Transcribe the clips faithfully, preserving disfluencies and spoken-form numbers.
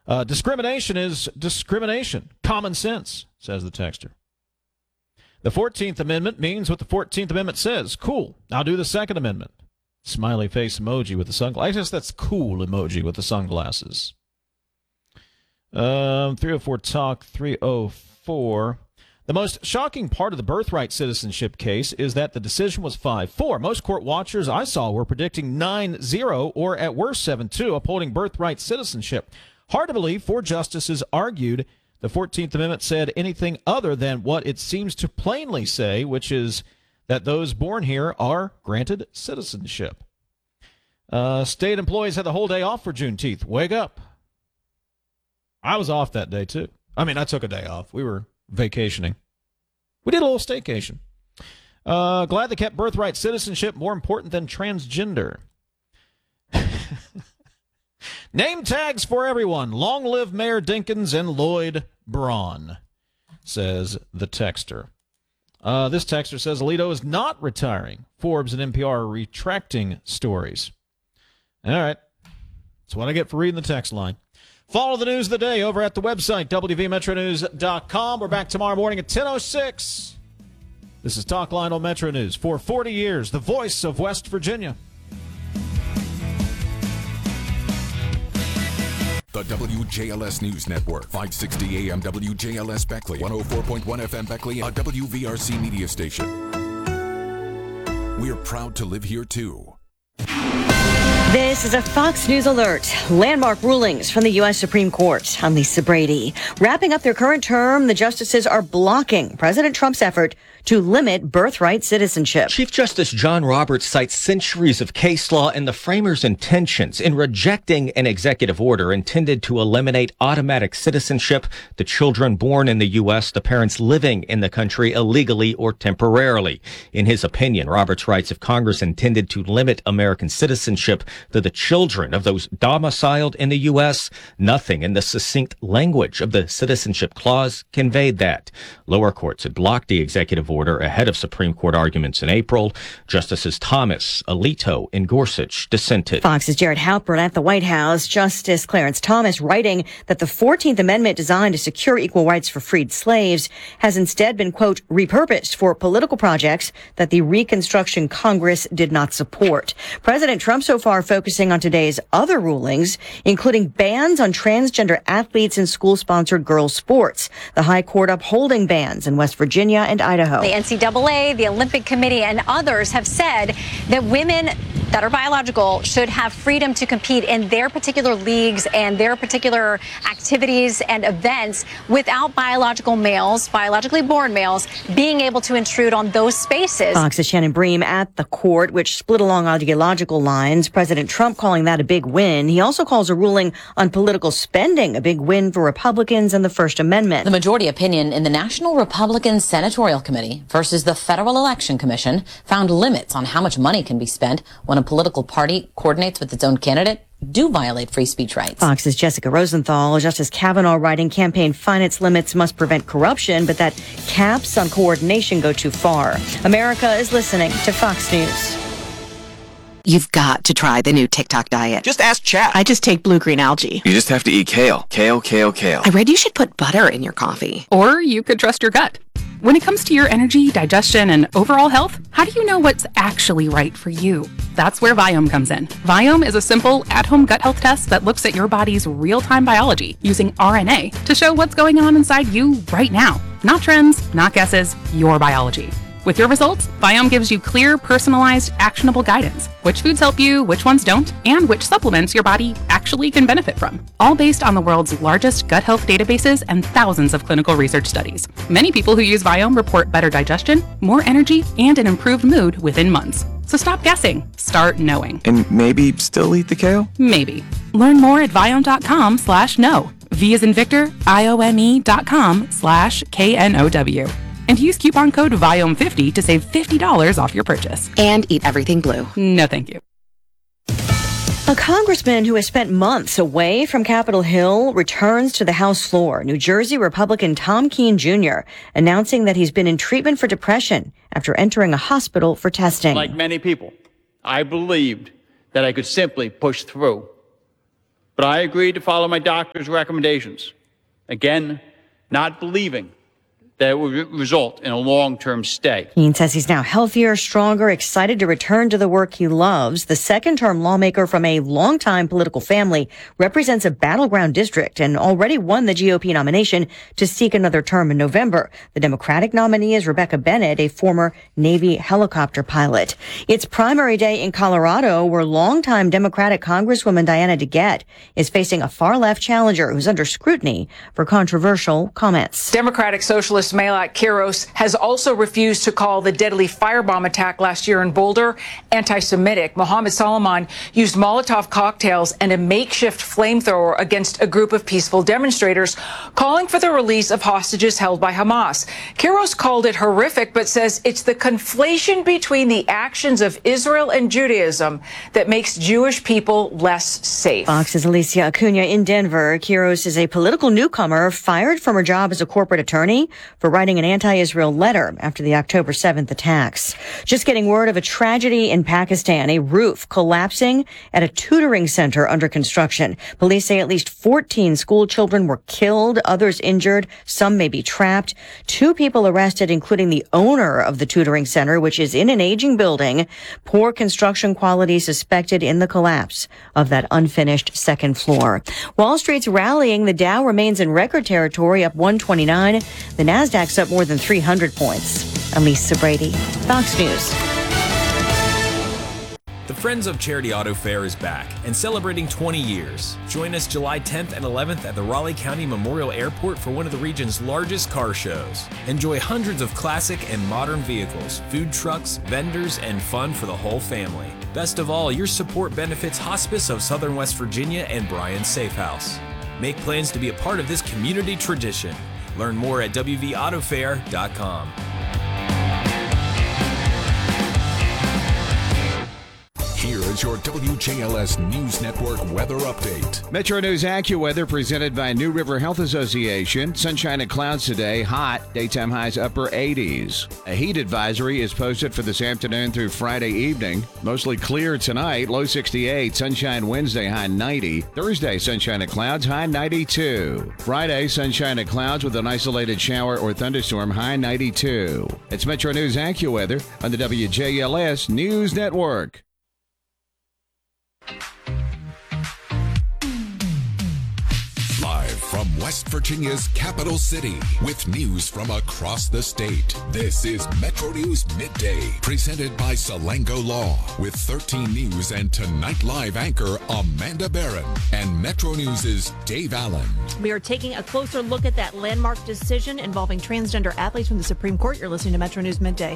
Uh, discrimination is discrimination. Common sense, says the texter. The fourteenth Amendment means what the fourteenth Amendment says. Cool. I'll do the Second Amendment. Smiley face emoji with the sunglasses. I guess that's cool emoji with the sunglasses. Um, three oh four Talk, three oh four. The most shocking part of the birthright citizenship case is that the decision was five four. Most court watchers I saw were predicting nine zero or at worst seven two, upholding birthright citizenship. Hard to believe four justices argued the fourteenth Amendment said anything other than what it seems to plainly say, which is that those born here are granted citizenship. Uh, state employees had the whole day off for Juneteenth. Wake up. I was off that day, too. I mean, I took a day off. We were vacationing. We did a little staycation. Uh, glad they kept birthright citizenship more important than transgender. Name tags for everyone. Long live Mayor Dinkins and Lloyd Braun, says the texter. Uh, this texter says Alito is not retiring. Forbes and N P R are retracting stories. All right. That's what I get for reading the text line. Follow the news of the day over at the website, W V Metro News dot com. We're back tomorrow morning at ten oh six. This is Talk Line on Metro News. For forty years, the voice of West Virginia. The W J L S News Network, five sixty A M W J L S Beckley, one oh four point one F M Beckley, a W V R C media station. We're proud to live here, too. This is a Fox News alert. Landmark rulings from the U S Supreme Court. I'm Lisa Brady. Wrapping up their current term, the justices are blocking President Trump's effort to limit birthright citizenship. Chief Justice John Roberts cites centuries of case law and the framers' intentions in rejecting an executive order intended to eliminate automatic citizenship to children born in the U S, the parents living in the country illegally or temporarily. In his opinion, Roberts writes, if Congress intended to limit American citizenship to the children of those domiciled in the U S, nothing in the succinct language of the Citizenship Clause conveyed that. Lower courts had blocked the executive order ahead of Supreme Court arguments in April. Justices Thomas, Alito, and Gorsuch dissented. Fox's Jared Halpern at the White House. Justice Clarence Thomas writing that the fourteenth Amendment designed to secure equal rights for freed slaves has instead been, quote, repurposed for political projects that the Reconstruction Congress did not support. President Trump so far focusing on today's other rulings, including bans on transgender athletes in school-sponsored girls' sports. The High Court upholding bans in West Virginia and Idaho. The N C double A, the Olympic Committee, and others have said that women that are biological should have freedom to compete in their particular leagues and their particular activities and events without biological males, biologically born males, being able to intrude on those spaces. Fox's Shannon Bream at the court, which split along ideological lines. President Trump calling that a big win. He also calls a ruling on political spending a big win for Republicans and the First Amendment. The majority opinion in the National Republican Senatorial Committee versus the Federal Election Commission found limits on how much money can be spent when a political party coordinates with its own candidate do violate free speech rights. Fox's Jessica Rosenthal. Justice Kavanaugh writing campaign finance limits must prevent corruption, but that caps on coordination go too far. America is listening to Fox News. You've got to try the new TikTok diet. Just ask Chat. I just take blue-green algae. You just have to eat kale. Kale, kale, kale. I read you should put butter in your coffee. Or you could trust your gut. When it comes to your energy, digestion, and overall health, how do you know what's actually right for you? That's where Viome comes in. Viome is a simple, at-home gut health test that looks at your body's real-time biology using R N A to show what's going on inside you right now. Not trends, not guesses, your biology. With your results, Viome gives you clear, personalized, actionable guidance. Which foods help you, which ones don't, and which supplements your body actually can benefit from. All based on the world's largest gut health databases and thousands of clinical research studies. Many people who use Viome report better digestion, more energy, and an improved mood within months. So stop guessing. Start knowing. And maybe still eat the kale? Maybe. Learn more at Viome.com slash no. V as in Victor, I O M E dot com slash K N O W. And use coupon code Viome fifty to save fifty dollars off your purchase. And eat everything blue. No, thank you. A congressman who has spent months away from Capitol Hill returns to the House floor. New Jersey Republican Tom Keene Junior announcing that he's been in treatment for depression after entering a hospital for testing. Like many people, I believed that I could simply push through. But I agreed to follow my doctor's recommendations. Again, not believing that it would result in a long-term stay. Keene says he's now healthier, stronger, excited to return to the work he loves. The second-term lawmaker from a longtime political family represents a battleground district and already won the G O P nomination to seek another term in November. The Democratic nominee is Rebecca Bennett, a former Navy helicopter pilot. It's primary day in Colorado, where longtime Democratic Congresswoman Diana DeGette is facing a far-left challenger who's under scrutiny for controversial comments. Democratic Socialist Malak Quiros has also refused to call the deadly firebomb attack last year in Boulder anti-Semitic. Mohammed Solomon used Molotov cocktails and a makeshift flamethrower against a group of peaceful demonstrators, calling for the release of hostages held by Hamas. Quiros called it horrific, but says it's the conflation between the actions of Israel and Judaism that makes Jewish people less safe. Fox's Alicia Acuna in Denver. Quiros is a political newcomer fired from her job as a corporate attorney for writing an anti-Israel letter after the October seventh attacks. Just getting word of a tragedy in Pakistan, a roof collapsing at a tutoring center under construction. Police say at least fourteen school children were killed, others injured, some may be trapped. Two people arrested, including the owner of the tutoring center, which is in an aging building. Poor construction quality suspected in the collapse of that unfinished second floor. Wall Street's rallying. The Dow remains in record territory, up one twenty-nine. The Nasdaq's up more than three hundred points. I'm Lisa Brady, Fox News. The Friends of Charity Auto Fair is back and celebrating twenty years. Join us July tenth and eleventh at the Raleigh County Memorial Airport for one of the region's largest car shows. Enjoy hundreds of classic and modern vehicles, food trucks, vendors, and fun for the whole family. Best of all, your support benefits Hospice of Southern West Virginia and Brian Safe House. Make plans to be a part of this community tradition. Learn more at w v auto fair dot com. Here is your W J L S News Network weather update. Metro News AccuWeather presented by New River Health Association. Sunshine and clouds today. Hot. Daytime highs upper eighties. A heat advisory is posted for this afternoon through Friday evening. Mostly clear tonight. Low sixty-eight. Sunshine Wednesday. High ninety. Thursday, sunshine and clouds. High ninety-two. Friday, sunshine and clouds with an isolated shower or thunderstorm. High ninety-two. It's Metro News AccuWeather on the W J L S News Network. Live from West Virginia's capital city with news from across the state. This is Metro News Midday, presented by Salango Law, with thirteen News and Tonight Live anchor Amanda Barron and Metro News' Dave Allen. We are taking a closer look at that landmark decision involving transgender athletes from the Supreme Court. You're listening to Metro News Midday.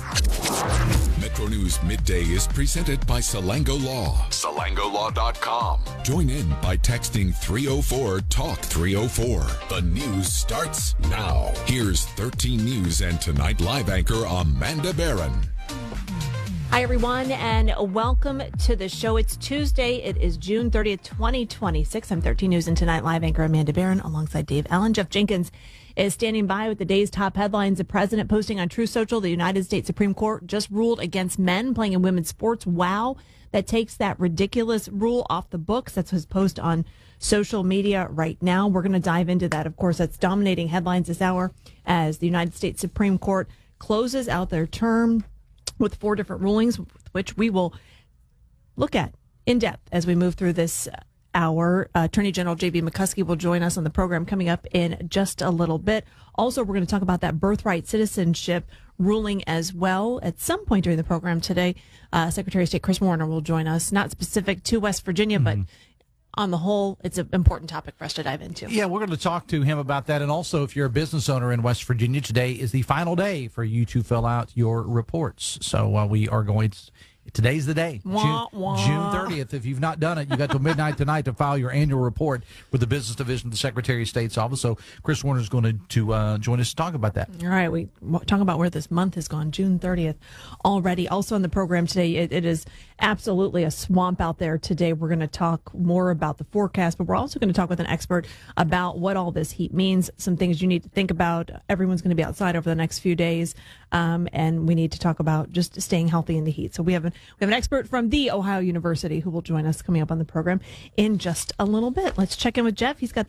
Metro News Midday is presented by Salango Law. Salango Law dot com. Join in by texting three oh four talk three oh four. The news starts now. Here's thirteen News and Tonight Live anchor Amanda Barron. Hi, everyone, and welcome to the show. It's Tuesday. It is June thirtieth, twenty twenty-six. I'm thirteen News and Tonight Live anchor Amanda Barron alongside Dave Allen. Jeff Jenkins is standing by with the day's top headlines. The president posting on Truth Social, the United States Supreme Court just ruled against men playing in women's sports. Wow. That takes that ridiculous rule off the books. That's his post on social media right now. We're going to dive into that. Of course, that's dominating headlines this hour as the United States Supreme Court closes out their term with four different rulings, which we will look at in depth as we move through this hour. Uh, Attorney General J B McCuskey will join us on the program coming up in just a little bit. Also, we're going to talk about that birthright citizenship ruling as well. At some point during the program today, uh, Secretary of State Chris Warner will join us, not specific to West Virginia, mm-hmm. but on the whole, it's an important topic for us to dive into. Yeah, we're going to talk to him about that. And also, if you're a business owner in West Virginia, today is the final day for you to fill out your reports. So uh, we are going to... Today's the day, wah, June, wah. June thirtieth. If you've not done it, you got till midnight tonight to file your annual report with the Business Division of the Secretary of State's office. So Chris Warner is going to, to uh, join us to talk about that. All right. We talk about where this month has gone, June thirtieth already. Also on the program today, it, it is absolutely a swamp out there today. We're going to talk more about the forecast, but we're also going to talk with an expert about what all this heat means, some things you need to think about. Everyone's going to be outside over the next few days, um, and we need to talk about just staying healthy in the heat. So we have, a, we have an expert from the Ohio University who will join us coming up on the program in just a little bit. Let's check in with Jeff. He's got